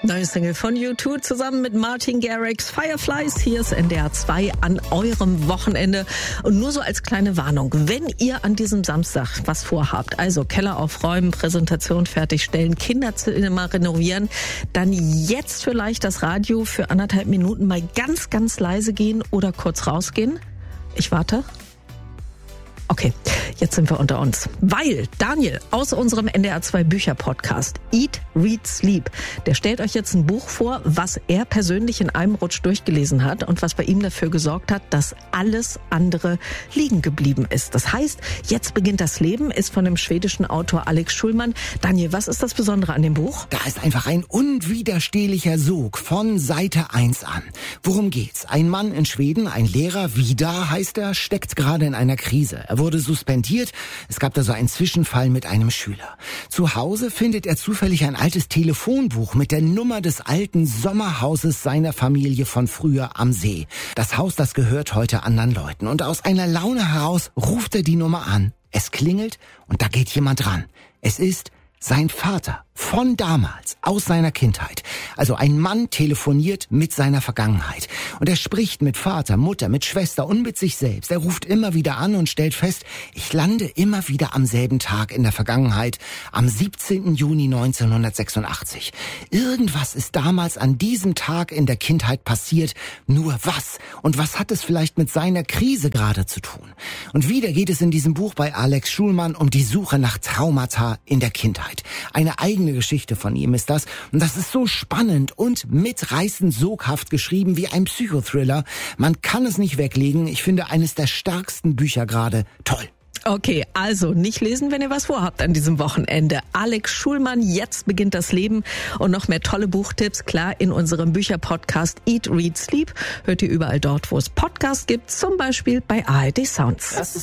Neue Single von U2 zusammen mit Martin Garrix, Fireflies. Hier ist NDR 2 an eurem Wochenende. Und nur so als kleine Warnung, wenn ihr an diesem Samstag was vorhabt, also Keller aufräumen, Präsentation fertigstellen, Kinderzimmer renovieren, dann jetzt vielleicht das Radio für 1,5 Minuten mal ganz, ganz leise gehen oder kurz rausgehen. Ich warte. Okay, jetzt sind wir unter uns. Weil Daniel aus unserem NDR 2 Bücher-Podcast Eat, Read, Sleep, der stellt euch jetzt ein Buch vor, was er persönlich in einem Rutsch durchgelesen hat und was bei ihm dafür gesorgt hat, dass alles andere liegen geblieben ist. Das heißt, jetzt beginnt das Leben, ist von dem schwedischen Autor Alex Schulman. Daniel, was ist das Besondere an dem Buch? Da ist einfach ein unwiderstehlicher Sog von Seite 1 an. Worum geht's? Ein Mann in Schweden, ein Lehrer, Vidar heißt er, steckt gerade in einer Krise. Er wurde suspendiert. Es gab da so einen Zwischenfall mit einem Schüler. Zu Hause findet er zufällig ein altes Telefonbuch mit der Nummer des alten Sommerhauses seiner Familie von früher am See. Das Haus, das gehört heute anderen Leuten. Und aus einer Laune heraus ruft er die Nummer an. Es klingelt und da geht jemand ran. Es ist sein Vater von damals, aus seiner Kindheit. Also ein Mann telefoniert mit seiner Vergangenheit. Und er spricht mit Vater, Mutter, mit Schwester und mit sich selbst. Er ruft immer wieder an und stellt fest, ich lande immer wieder am selben Tag in der Vergangenheit, am 17. Juni 1986. Irgendwas ist damals an diesem Tag in der Kindheit passiert. Nur was? Und was hat es vielleicht mit seiner Krise gerade zu tun? Und wieder geht es in diesem Buch bei Alex Schulman um die Suche nach Traumata in der Kindheit. Eine eigene Geschichte von ihm ist das. Und das ist so spannend und mitreißend soghaft geschrieben wie ein Psychothriller. Man kann es nicht weglegen. Ich finde eines der stärksten Bücher gerade. Toll. Okay, also nicht lesen, wenn ihr was vorhabt an diesem Wochenende. Alex Schulman, jetzt beginnt das Leben. Und noch mehr tolle Buchtipps, klar, in unserem Bücherpodcast Eat, Read, Sleep. Hört ihr überall dort, wo es Podcasts gibt, zum Beispiel bei ARD Sounds.